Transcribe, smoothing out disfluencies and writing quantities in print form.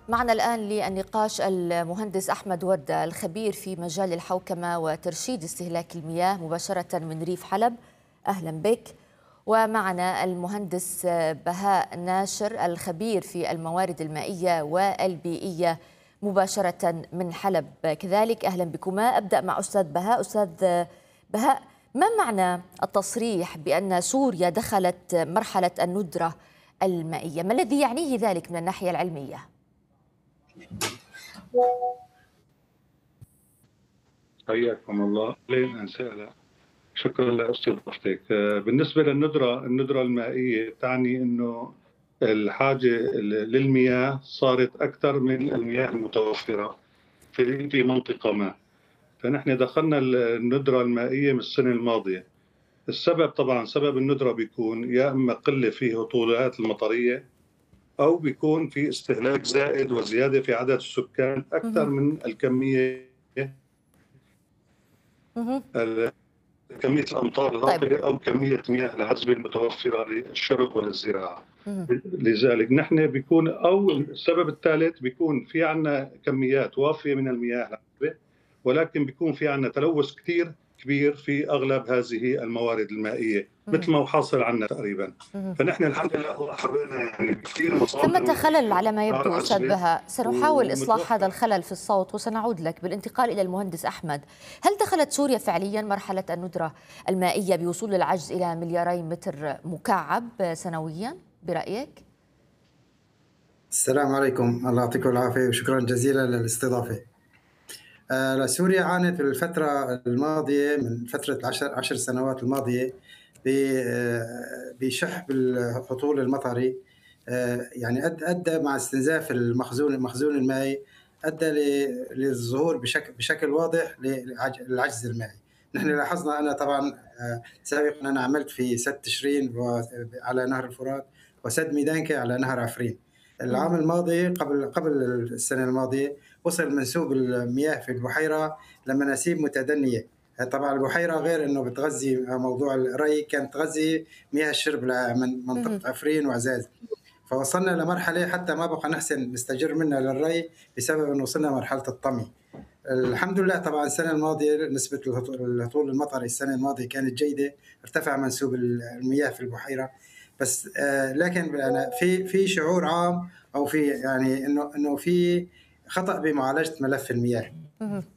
معنا الآن للنقاش المهندس أحمد ودة الخبير في مجال الحوكمة وترشيد استهلاك المياه مباشرة من ريف حلب. أهلا بك. ومعنا المهندس بهاء ناشر الخبير في الموارد المائية والبيئية مباشرة من حلب كذلك. أهلا بكما. أبدأ مع أستاذ بهاء. أستاذ بهاء، ما معنى التصريح بأن سوريا دخلت مرحلة الندرة المائية؟ ما الذي يعنيه ذلك من الناحية العلمية؟ حياكم الله. لين سهلا. شكرا لاستضافتك. بالنسبه الندره المائيه تعني انه الحاجه للمياه صارت اكثر من المياه المتوفره في منطقه ما. فنحن دخلنا الندره المائيه من السنه الماضيه. السبب طبعا سبب الندره بيكون يا اما قله في هطولات المطريه، او بيكون في استهلاك زائد وزياده في عدد السكان اكثر من الكميه، كمية الأمطار طيب. الهاطلة أو كمية مياه العذبة المتوفرة للشرب وللزراعة. لذلك نحن بيكون، أو السبب الثالث بيكون في عنا كميات وافية من المياه العذبة، ولكن بيكون في عنا تلوث كثير كبير في أغلب هذه الموارد المائية مثل ما هو حاصل عنا تقريبا. فنحن الحمد لله حبينا يعني كثير ثمة مصادر خلل على ما يبدو أستاذ بهاء. سنحاول إصلاح هذا ومتوفرة. الخلل في الصوت وسنعود لك بالانتقال إلى المهندس أحمد. هل دخلت سوريا فعليا مرحلة الندرة المائية بوصول العجز إلى 2 متر مكعب سنويا برأيك؟ السلام عليكم، الله يعطيكم العافية وشكرا جزيلا للاستضافة. سوريا عانت في الفترة الماضية، من فترة 10 سنوات الماضية، بشح بالهطول المطري. يعني أدى مع استنزاف المخزون المائي، أدى للظهور بشكل واضح للعجز المائي. نحن لاحظنا، أنا طبعا سابقا أنا عملت في سد تشرين على نهر الفرات وسد ميدانكة على نهر عفرين. العام الماضي قبل السنة الماضية وصل منسوب المياه في البحيرة لمناسيب متدنية. طبعا البحيرة غير أنه بتغذي موضوع الري، كانت تغذي مياه الشرب من منطقة عفرين وعزاز. فوصلنا لمرحلة حتى ما بقى نحسن نستجر منها للري بسبب أنه وصلنا مرحلة الطمي. الحمد لله طبعا السنة الماضية نسبة الهطول المطري السنة الماضية كانت جيدة، ارتفع منسوب المياه في البحيرة. بس لكن أنا في شعور عام، أو في يعني إنه في خطأ بمعالجة ملف المياه.